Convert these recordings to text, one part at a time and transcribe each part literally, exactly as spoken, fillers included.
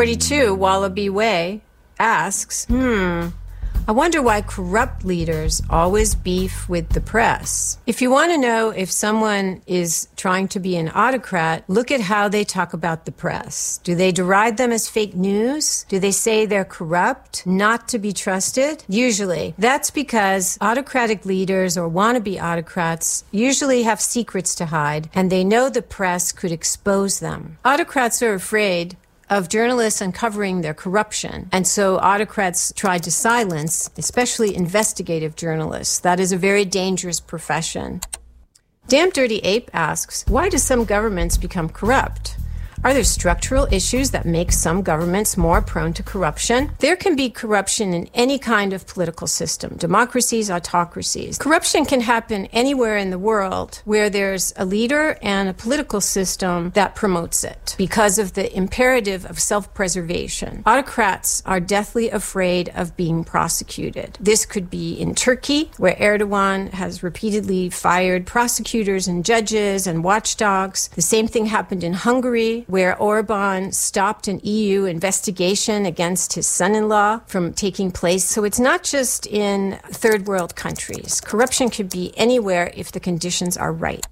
thirty-two, Wallaby Way asks, hmm, I wonder why corrupt leaders always beef with the press. If you want to know if someone is trying to be an autocrat, look at how they talk about the press. Do they deride them as fake news? Do they say they're corrupt, not to be trusted? Usually. That's because autocratic leaders or wannabe autocrats usually have secrets to hide, and they know the press could expose them. Autocrats are afraid of journalists uncovering their corruption. And so autocrats try to silence, especially investigative journalists. That is a very dangerous profession. Damn Dirty Ape asks, why do some governments become corrupt? Are there structural issues that make some governments more prone to corruption? There can be corruption in any kind of political system, democracies, autocracies. Corruption can happen anywhere in the world where there's a leader and a political system that promotes it because of the imperative of self-preservation. Autocrats are deathly afraid of being prosecuted. This could be in Turkey, where Erdogan has repeatedly fired prosecutors and judges and watchdogs. The same thing happened in Hungary, where Orban stopped an E U investigation against his son-in-law from taking place. So it's not just in third world countries. Corruption could be anywhere if the conditions are right.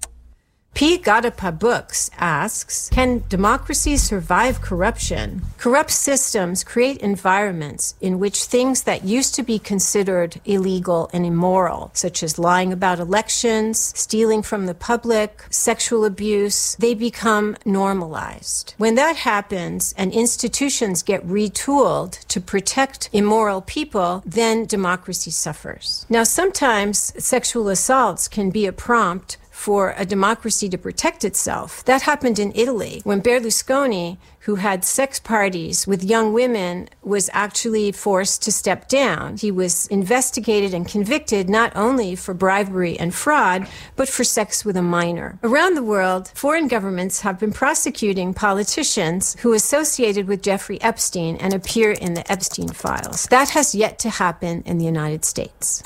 P. Gadapa Books asks, can democracy survive corruption? Corrupt systems create environments in which things that used to be considered illegal and immoral, such as lying about elections, stealing from the public, sexual abuse, they become normalized. When that happens and institutions get retooled to protect immoral people, then democracy suffers. Now, sometimes sexual assaults can be a prompt for a democracy to protect itself. That happened in Italy when Berlusconi, who had sex parties with young women, was actually forced to step down. He was investigated and convicted not only for bribery and fraud, but for sex with a minor. Around the world, foreign governments have been prosecuting politicians who associated with Jeffrey Epstein and appear in the Epstein files. That has yet to happen in the United States.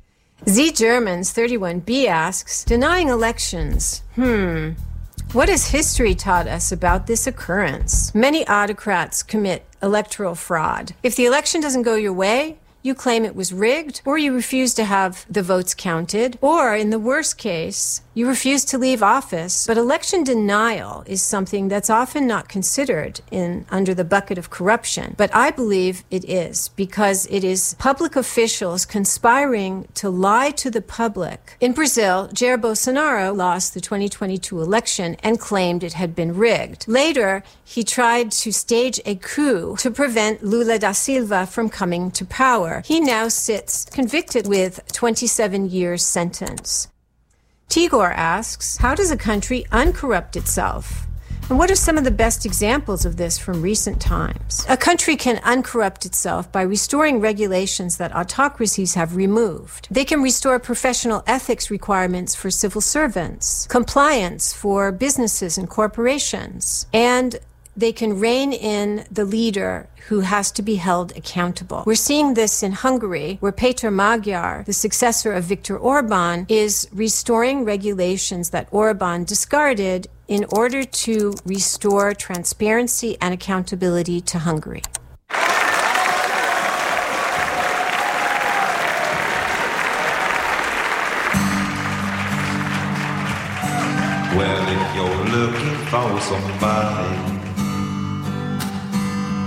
Z Germans thirty-one B asks, denying elections. Hmm. What has history taught us about this occurrence? Many autocrats commit electoral fraud. If the election doesn't go your way, you claim it was rigged, or you refuse to have the votes counted, or in the worst case, you refuse to leave office. But election denial is something that's often not considered in under the bucket of corruption. But I believe it is, because it is public officials conspiring to lie to the public. In Brazil, Jair Bolsonaro lost the twenty twenty-two election and claimed it had been rigged. Later, he tried to stage a coup to prevent Lula da Silva from coming to power. He now sits convicted with twenty-seven years sentence. Tigor asks, how does a country uncorrupt itself? And what are some of the best examples of this from recent times? A country can uncorrupt itself by restoring regulations that autocracies have removed. They can restore professional ethics requirements for civil servants, compliance for businesses and corporations, and they can rein in the leader who has to be held accountable. We're seeing this in Hungary, where Péter Magyar, the successor of Viktor Orban, is restoring regulations that Orban discarded in order to restore transparency and accountability to Hungary. Well, if you're looking for somebody